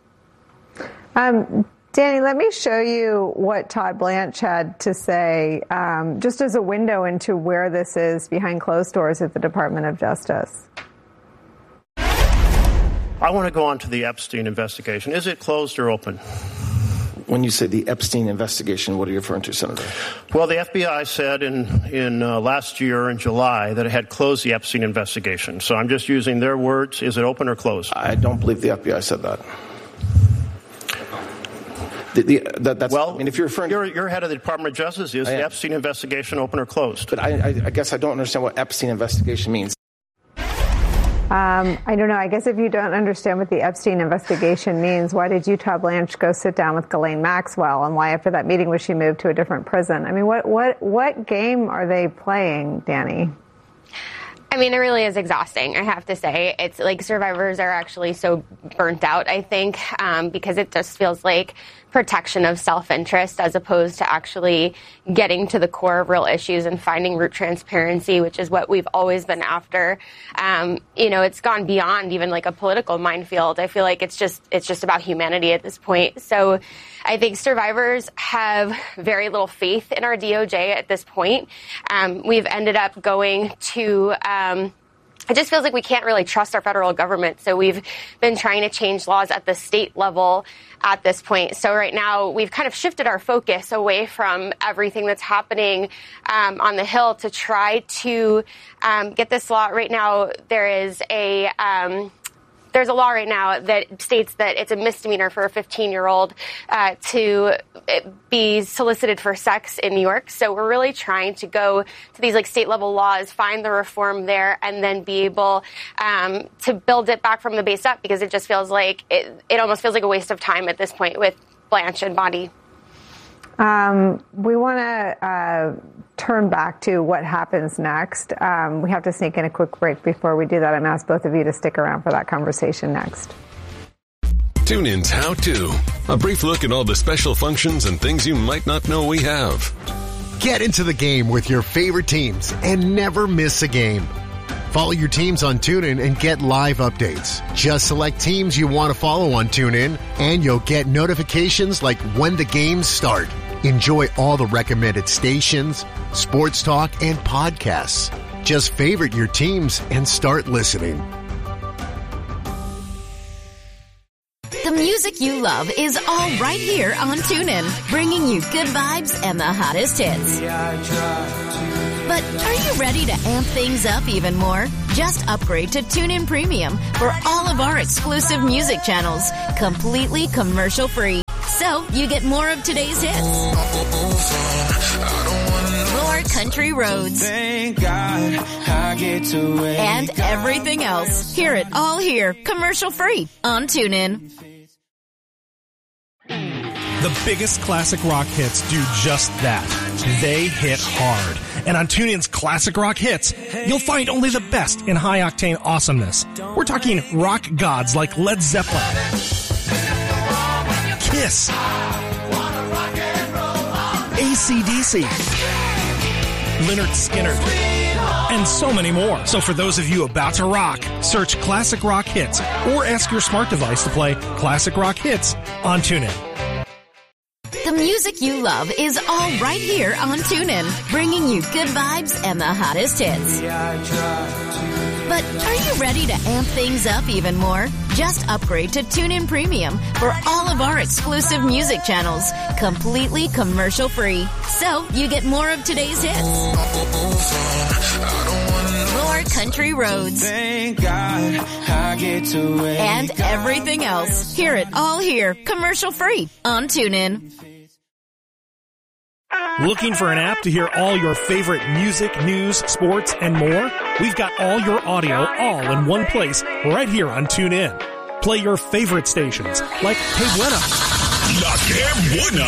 Um, Danny, let me show you what Todd Blanche had to say, um, just as a window into where this is behind closed doors at the Department of Justice. I want to go on to the Epstein investigation. Is it closed or open? When you say the Epstein investigation, what are you referring to, Senator? Well, the F B I said in, in uh, last year in July that it had closed the Epstein investigation. So I'm just using their words. Is it open or closed? I don't believe the F B I said that. The, the, that that's, well, I mean, if you're referring, you're, you're head of the Department of Justice. Is the Epstein investigation open or closed? But I, I, I guess I don't understand what Epstein investigation means. Um, I don't know. I guess if you don't understand what the Epstein investigation means, why did you, Todd Blanche, go sit down with Ghislaine Maxwell? And why, after that meeting, was she moved to a different prison? I mean, what what what game are they playing, Danny? I mean, it really is exhausting, I have to say. It's like survivors are actually so burnt out, I think, um, because it just feels like protection of self-interest as opposed to actually getting to the core of real issues and finding root transparency, which is what we've always been after. Um, you know, it's gone beyond even like a political minefield. I feel like it's just it's just about humanity at this point. So I think survivors have very little faith in our D O J at this point. Um, we've ended up going to... Um, It just feels like we can't really trust our federal government. So we've been trying to change laws at the state level at this point. So right now we've kind of shifted our focus away from everything that's happening um, on the Hill to try to um, get this law. Right now there is a... Um, There's a law right now that states that it's a misdemeanor for a fifteen-year-old uh, to be solicited for sex in New York. So we're really trying to go to these like state-level laws, find the reform there, and then be able um, to build it back from the base up, because it just feels like it, it almost feels like a waste of time at this point with Blanche and Bondi. Um, we want to uh, turn back to what happens next. Um, we have to sneak in a quick break before we do that. I'm going to ask both of you to stick around for that conversation next. TuneIn's How To. A brief look at all the special functions and things you might not know we have. Get into the game with your favorite teams and never miss a game. Follow your teams on TuneIn and get live updates. Just select teams you want to follow on TuneIn, and you'll get notifications like when the games start. Enjoy all the recommended stations, sports talk, and podcasts. Just favorite your teams and start listening. The music you love is all right here on TuneIn, bringing you good vibes and the hottest hits. But are you ready to amp things up even more? Just upgrade to TuneIn Premium for all of our exclusive music channels, completely commercial-free. So you get more of today's hits, more country roads, Thank God I get to wake and everything else. Hear it all here, commercial-free on TuneIn. The biggest classic rock hits do just that. They hit hard. And on TuneIn's Classic Rock Hits, you'll find only the best in high-octane awesomeness. We're talking rock gods like Led Zeppelin, Kiss, A C D C, Lynyrd Skynyrd, and so many more. So for those of you about to rock, search Classic Rock Hits or ask your smart device to play Classic Rock Hits on TuneIn. The music you love is all right here on TuneIn, bringing you good vibes and the hottest hits. But are you ready to amp things up even more? Just upgrade to TuneIn Premium for all of our exclusive music channels, completely commercial-free. So you get more of today's hits, more country roads, Thank God I get to wake and everything else. Hear it all here, commercial-free on TuneIn. Looking for an app to hear all your favorite music, news, sports, and more? We've got all your audio all in one place right here on TuneIn. Play your favorite stations like Que Buena, La Que Buena,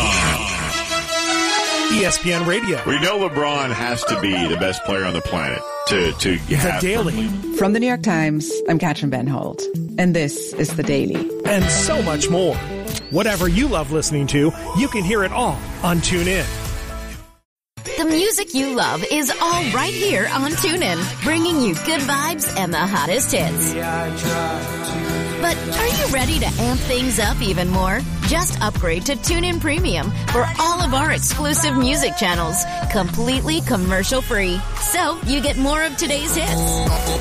E S P N Radio. We know LeBron has to be the best player on the planet to, to have. The Daily. From the New York Times, I'm Katrin Ben Holt, and this is The Daily. And so much more. Whatever you love listening to, you can hear it all on TuneIn. The music you love is all right here on TuneIn, bringing you good vibes and the hottest hits. But are you ready to amp things up even more? Just upgrade to TuneIn Premium for all of our exclusive music channels, completely commercial-free. So you get more of today's hits,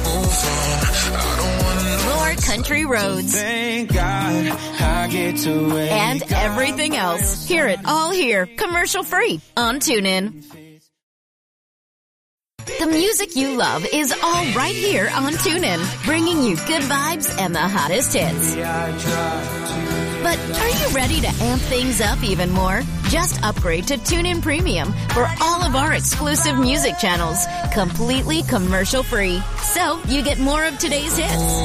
more country roads, Thank God I get to wake and everything else. Hear it all here, commercial-free on TuneIn. The music you love is all right here on TuneIn, bringing you good vibes and the hottest hits. But are you ready to amp things up even more? Just upgrade to TuneIn Premium for all of our exclusive music channels, completely commercial-free. So you get more of today's hits,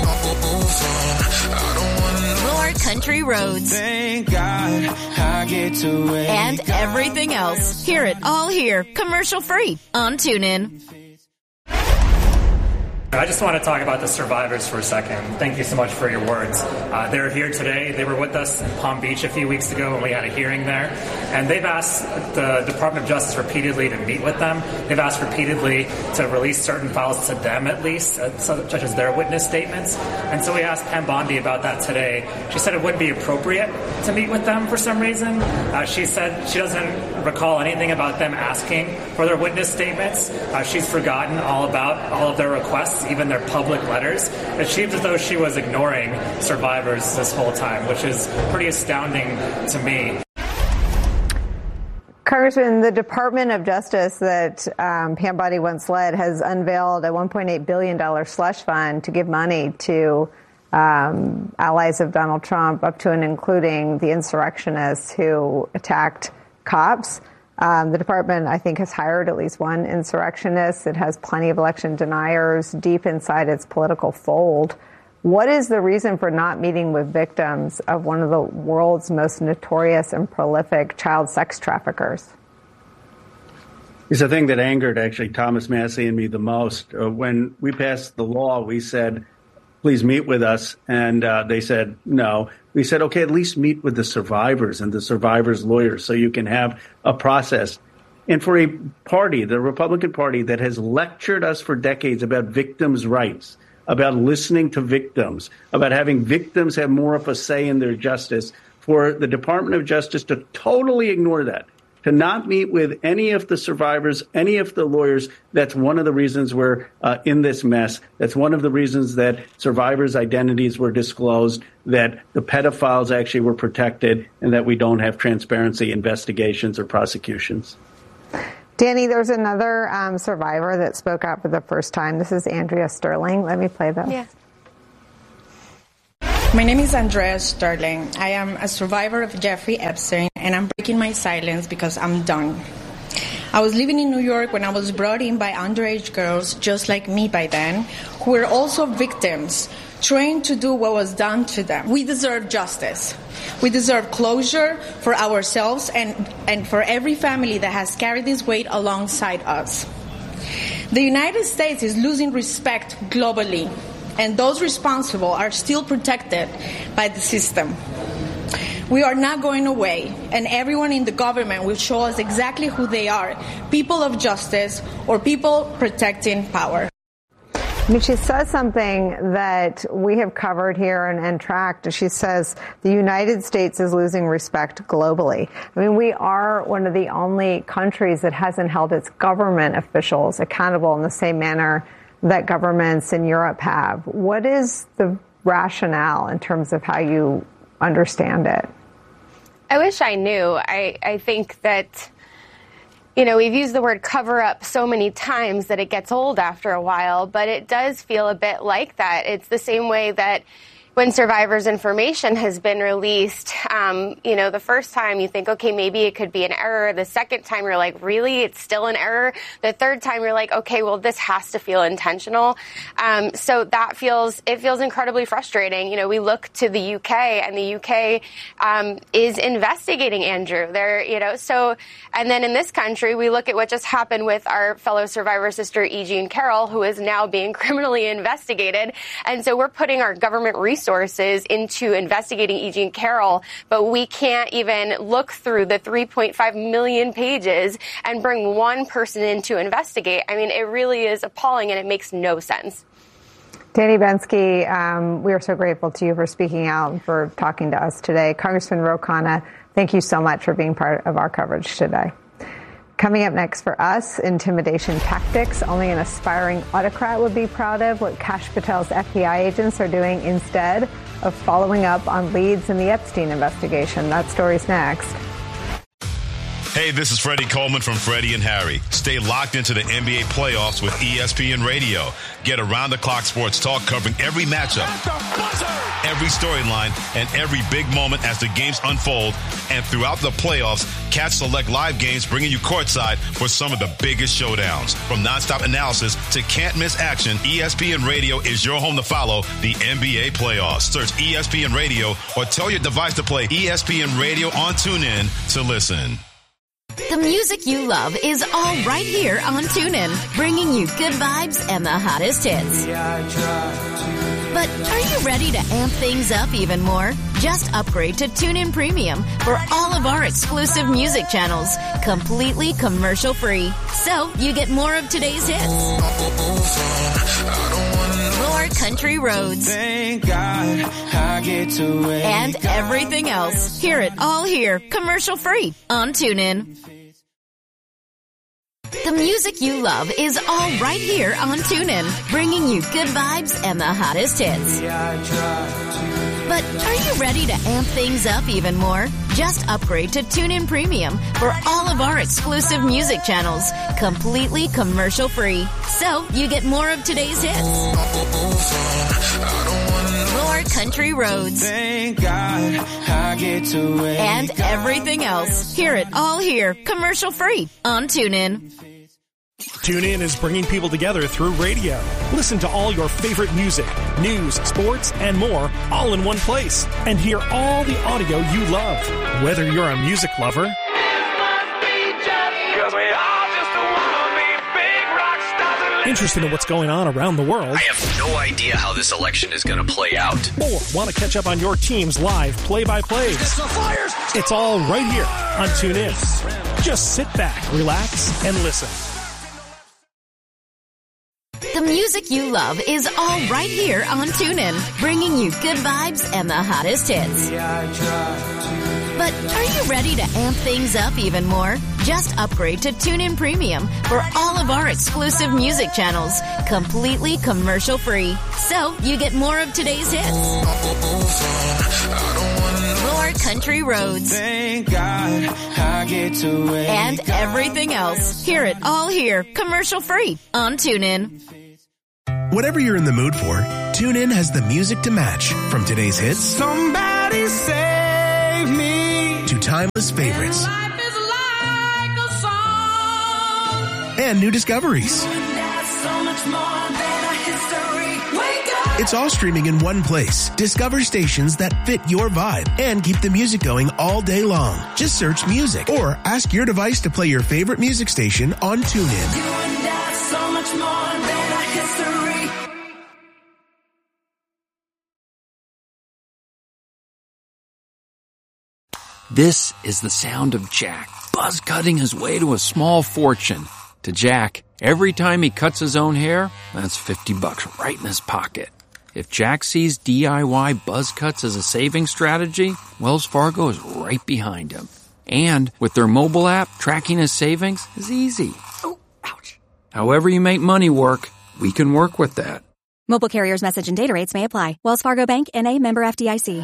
more country roads, Thank God I get to wake and everything else. Hear it all here, commercial-free on TuneIn. I just want to talk about the survivors for a second. Thank you so much for your words. Uh, they're here today. They were with us in Palm Beach a few weeks ago when we had a hearing there. And they've asked the Department of Justice repeatedly to meet with them. They've asked repeatedly to release certain files to them at least, uh, such as their witness statements. And so we asked Pam Bondi about that today. She said it wouldn't be appropriate to meet with them for some reason. Uh, she said she doesn't recall anything about them asking for their witness statements. Uh, she's forgotten all about all of their requests, even their public letters. It seems as though she was ignoring survivors this whole time, which is pretty astounding to me. Congressman, the Department of Justice that um, Pam Bondi once led has unveiled a one point eight billion dollars slush fund to give money to um, allies of Donald Trump, up to and including the insurrectionists who attacked cops. Um, the department, I think, has hired at least one insurrectionist. It has plenty of election deniers deep inside its political fold. What is the reason for not meeting with victims of one of the world's most notorious and prolific child sex traffickers? It's the thing that angered actually Thomas Massie and me the most. Uh, when we passed the law, we said, please meet with us. And uh, they said, no. We said, OK, at least meet with the survivors and the survivors' lawyers so you can have a process. And for a party, the Republican Party, that has lectured us for decades about victims' rights, about listening to victims, about having victims have more of a say in their justice, for the Department of Justice to totally ignore that, to not meet with any of the survivors, any of the lawyers, that's one of the reasons we're uh, in this mess. That's one of the reasons that survivors' identities were disclosed, that the pedophiles actually were protected, and that we don't have transparency investigations or prosecutions. Danny, there's another um, survivor that spoke out for the first time. This is Andrea Sterling. Let me play this. Yeah. My name is Andrea Sterling. I am a survivor of Jeffrey Epstein, and I'm breaking my silence because I'm done. I was living in New York when I was brought in by underage girls, just like me by then, who were also victims, trained to do what was done to them. We deserve justice. We deserve closure for ourselves and, and for every family that has carried this weight alongside us. The United States is losing respect globally, and those responsible are still protected by the system. We are not going away, and everyone in the government will show us exactly who they are, people of justice or people protecting power. I mean, she says something that we have covered here and, and tracked. She says the United States is losing respect globally. I mean, we are one of the only countries that hasn't held its government officials accountable in the same manner that governments in Europe have. What is the rationale in terms of how you understand it? I wish I knew. I, I think that, you know, we've used the word cover up so many times that it gets old after a while, but it does feel a bit like that. It's the same way that when survivors' information has been released, um, you know, the first time you think, okay, maybe it could be an error. The second time you're like, really? It's still an error? The third time you're like, okay, well, this has to feel intentional. Um, so that feels, it feels incredibly frustrating. You know, we look to the U K, and the U K um, is investigating Andrew. They're, you know, so, and then in this country, we look at what just happened with our fellow survivor sister, E. Jean Carroll, who is now being criminally investigated. And so we're putting our government resources resources into investigating E. Jean Carroll, but we can't even look through the three point five million pages and bring one person in to investigate. I mean, it really is appalling, and it makes no sense. Danny Bensky, um, we are so grateful to you for speaking out and for talking to us today. Congressman Ro Khanna, thank you so much for being part of our coverage today. Coming up next for us, intimidation tactics only an aspiring autocrat would be proud of, what Kash Patel's F B I agents are doing instead of following up on leads in the Epstein investigation. That story's next. Hey, this is Freddie Coleman from Freddie and Harry. Stay locked into the N B A playoffs with E S P N Radio. Get around-the-clock sports talk covering every matchup, every storyline, and every big moment as the games unfold. And throughout the playoffs, catch select live games bringing you courtside for some of the biggest showdowns. From nonstop analysis to can't-miss action, E S P N Radio is your home to follow the N B A playoffs. Search E S P N Radio or tell your device to play E S P N Radio on TuneIn to listen. The music you love is all right here on TuneIn, bringing you good vibes and the hottest hits. But are you ready to amp things up even more? Just upgrade to TuneIn Premium for all of our exclusive music channels, completely commercial-free. So you get more of today's hits, more country roads, Thank God I get to wake and everything else. Hear it all here, commercial-free on TuneIn. The music you love is all right here on TuneIn, bringing you good vibes and the hottest hits. But are you ready to amp things up even more? Just upgrade to TuneIn Premium for all of our exclusive music channels, completely commercial-free. So you get more of today's hits, more country roads, Thank God I get to wake and everything else. Hear it all here, commercial-free on TuneIn. TuneIn is bringing people together through radio. Listen to all your favorite music, news, sports, and more all in one place. And hear all the audio you love. Whether you're a music lover interested in what's going on around the world, I have no idea how this election is going to play out, or want to catch up on your team's live play-by-plays. It's the Flyers! It's all right here on TuneIn. Just sit back, relax, and listen. The music you love is all right here on TuneIn, bringing you good vibes and the hottest hits. But are you ready to amp things up even more? Just upgrade to TuneIn Premium for all of our exclusive music channels, completely commercial-free. So you get more of today's hits, more country roads, Thank God I get to wake and everything else. Hear it all here, commercial-free on TuneIn. Whatever you're in the mood for, TuneIn has the music to match. From today's hits, Somebody save me. to timeless favorites, Life is like a song. and new discoveries. That's so much more than a history. Wake up. It's all streaming in one place. Discover stations that fit your vibe and keep the music going all day long. Just search music or ask your device to play your favorite music station on TuneIn. You and that's so much more than a history. This is the sound of Jack, buzz cutting his way to a small fortune. To Jack, every time he cuts his own hair, that's fifty bucks right in his pocket. If Jack sees D I Y buzz cuts as a saving strategy, Wells Fargo is right behind him. And with their mobile app, tracking his savings is easy. Oh, ouch. However you make money work, we can work with that. Mobile carriers' message and data rates may apply. Wells Fargo Bank, N A, member F D I C.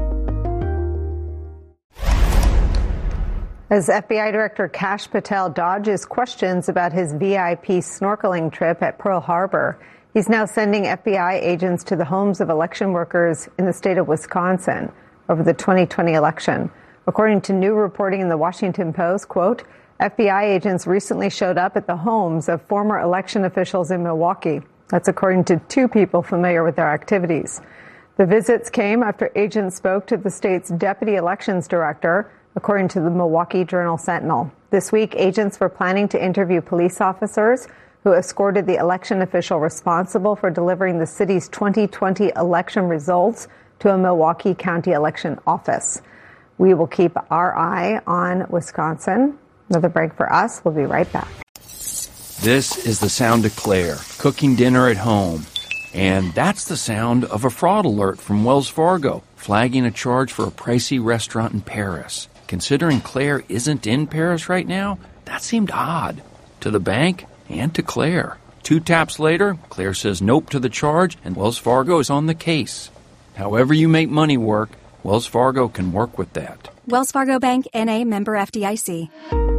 As F B I Director Kash Patel dodges questions about his V I P snorkeling trip at Pearl Harbor, he's now sending F B I agents to the homes of election workers in the state of Wisconsin over the twenty twenty election. According to new reporting in the Washington Post, quote, F B I agents recently showed up at the homes of former election officials in Milwaukee. That's according to two people familiar with their activities. The visits came after agents spoke to the state's deputy elections director, according to the Milwaukee Journal-Sentinel. This week, agents were planning to interview police officers who escorted the election official responsible for delivering the city's twenty twenty election results to a Milwaukee County election office. We will keep our eye on Wisconsin. Another break for us. We'll be right back. This is the sound of Claire, cooking dinner at home. And that's the sound of a fraud alert from Wells Fargo, flagging a charge for a pricey restaurant in Paris. Considering Claire isn't in Paris right now, that seemed odd to the bank and to Claire. Two taps later, Claire says nope to the charge, and Wells Fargo is on the case. However you make money work, Wells Fargo can work with that. Wells Fargo Bank, N A, member F D I C.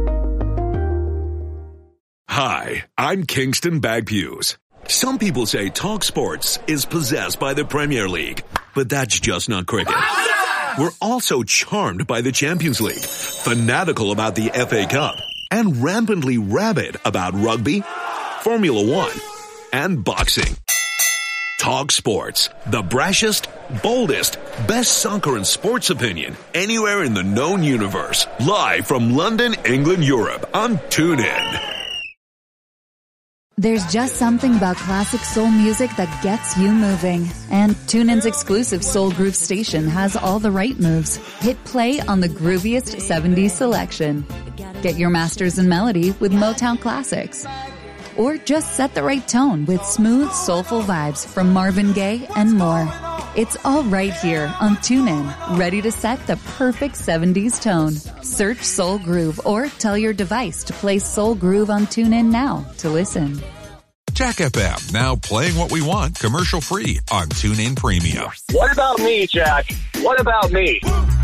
Hi, I'm Kingston Bagpues. Some people say Talk Sports is possessed by the Premier League, but that's just not cricket. We're also charmed by the Champions League, fanatical about the F A Cup, and rampantly rabid about rugby, Formula One, and boxing. Talk Sports, the brashest, boldest, best soccer and sports opinion anywhere in the known universe. Live from London, England, Europe on TuneIn. There's just something about classic soul music that gets you moving. And TuneIn's exclusive Soul Groove station has all the right moves. Hit play on the grooviest seventies selection. Get your masters in melody with Motown classics. Or just set the right tone with smooth, soulful vibes from Marvin Gaye and more. It's all right here on TuneIn, ready to set the perfect seventies tone. Search Soul Groove or tell your device to play Soul Groove on TuneIn now to listen. Jack F M, now playing what we want commercial free on TuneIn Premium. What about me, Jack? What about me?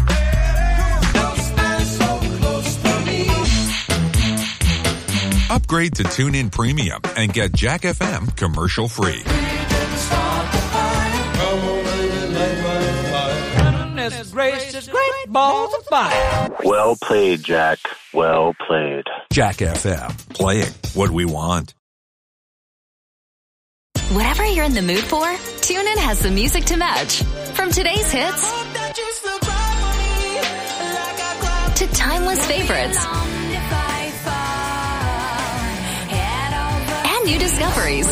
Upgrade to TuneIn Premium and get Jack F M commercial free. Gracious, great balls of fire. Well played, Jack. Well played. Jack F M, playing what we want. Whatever you're in the mood for, TuneIn has the music to match. From today's hits to timeless favorites and new discoveries.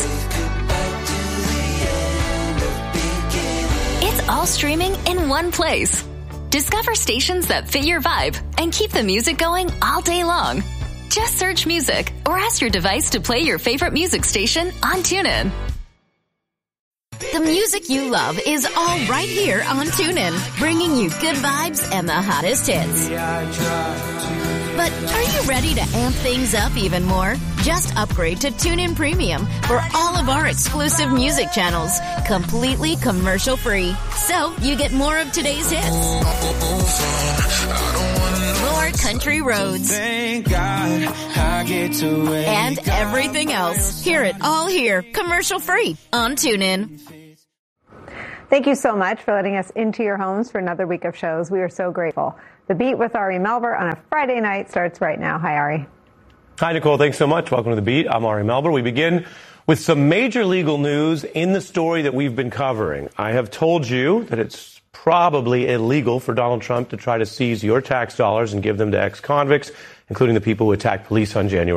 It's all streaming in one place. Discover stations that fit your vibe and keep the music going all day long. Just search music or ask your device to play your favorite music station on TuneIn. The music you love is all right here on TuneIn, bringing you good vibes and the hottest hits. But are you ready to amp things up even more? Just upgrade to TuneIn Premium for all of our exclusive music channels, completely commercial free. So you get more of today's hits, more country roads, and everything else. Hear it all here, commercial free on TuneIn. Thank you so much for letting us into your homes for another week of shows. We are so grateful. The Beat with Ari Melber on a Friday night starts right now. Hi, Ari. Hi, Nicole. Thanks so much. Welcome to The Beat. I'm Ari Melber. We begin with some major legal news in the story that we've been covering. I have told you that it's probably illegal for Donald Trump to try to seize your tax dollars and give them to ex-convicts, including the people who attacked police on January